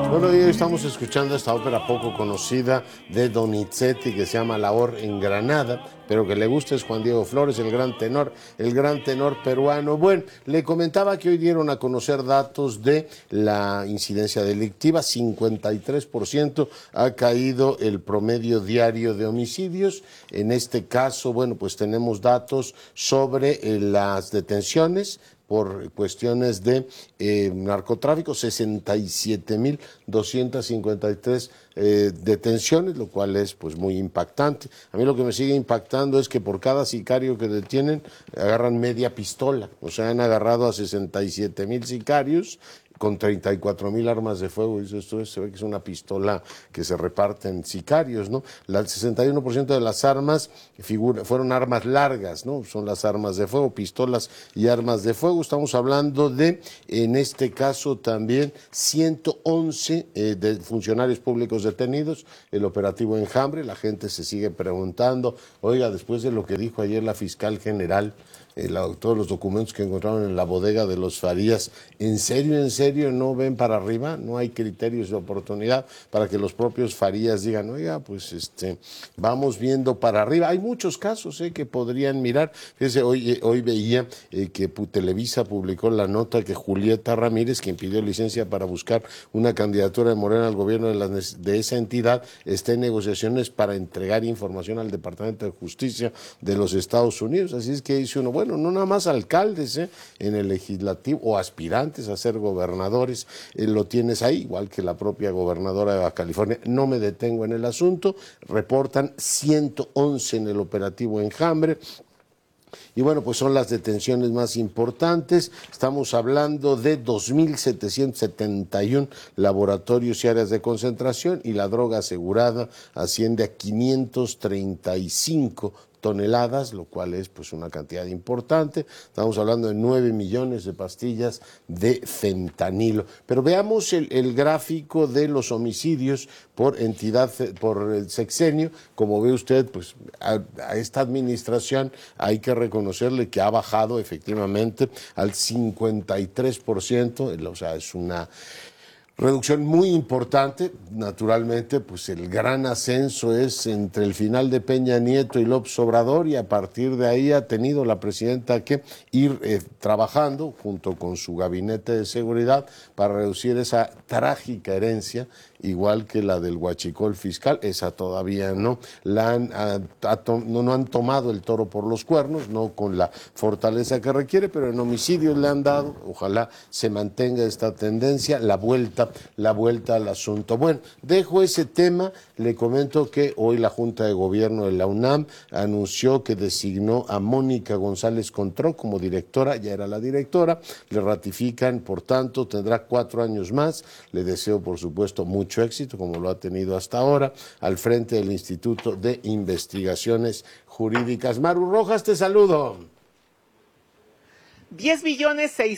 Bueno, hoy estamos escuchando esta ópera poco conocida de Donizetti que se llama La Hor en Granada, pero que le gusta es Juan Diego Flores, el gran tenor peruano. Bueno, le comentaba que hoy dieron a conocer datos de la incidencia delictiva, 53% ha caído el promedio diario de homicidios. En este caso, bueno, pues tenemos datos sobre las detenciones por cuestiones de narcotráfico, 67.253 detenciones, lo cual es pues muy impactante. A mí lo que me sigue impactando es que por cada sicario que detienen agarran media pistola, o sea, han agarrado a 67.000 sicarios con 34.000 armas de fuego. Esto se ve que es una pistola que se reparten sicarios, ¿no? El 61% de las armas fueron armas largas, ¿no? Son las armas de fuego, pistolas y armas de fuego. Estamos hablando de, en este caso también, 111 de funcionarios públicos detenidos, el operativo Enjambre. La gente se sigue preguntando, oiga, después de lo que dijo ayer la fiscal general, todos los documentos que encontraron en la bodega de los Farías, ¿en serio no ven para arriba? ¿No hay criterios de oportunidad para que los propios Farías digan, oiga, pues vamos viendo para arriba? Hay muchos casos que podrían mirar. Fíjese, hoy veía que Televisa publicó la nota que Julieta Ramírez, quien pidió licencia para buscar una candidatura de Morena al gobierno de esa entidad, está en negociaciones para entregar información al Departamento de Justicia de los Estados Unidos. Así es que dice uno, bueno, no nada más alcaldes en el legislativo o aspirantes a ser gobernadores, lo tienes ahí, igual que la propia gobernadora de Baja California. No me detengo en el asunto, reportan 111 en el operativo Enjambre. Y bueno, pues son las detenciones más importantes. Estamos hablando de 2.771 laboratorios y áreas de concentración, y la droga asegurada asciende a 535 toneladas, lo cual es pues una cantidad importante. Estamos hablando de 9 millones de pastillas de fentanilo. Pero veamos el gráfico de los homicidios por entidad, por el sexenio. Como ve usted, pues a esta administración hay que reconocerle que ha bajado efectivamente al 53%, o sea, es una reducción muy importante. Naturalmente, pues el gran ascenso es entre el final de Peña Nieto y López Obrador, y a partir de ahí ha tenido la presidenta que ir trabajando junto con su gabinete de seguridad para reducir esa trágica herencia, igual que la del huachicol fiscal. Esa todavía no no han tomado el toro por los cuernos, no con la fortaleza que requiere, pero en homicidios le han dado. Ojalá se mantenga esta tendencia, la vuelta al asunto. Bueno, dejo ese tema. Le comento que hoy la Junta de Gobierno de la UNAM anunció que designó a Mónica González Contró como directora. Ya era la directora, le ratifican, por tanto tendrá 4 años más. Le deseo, por supuesto, mucho éxito, como lo ha tenido hasta ahora, al frente del Instituto de Investigaciones Jurídicas. Maru Rojas, te saludo. 10.600.000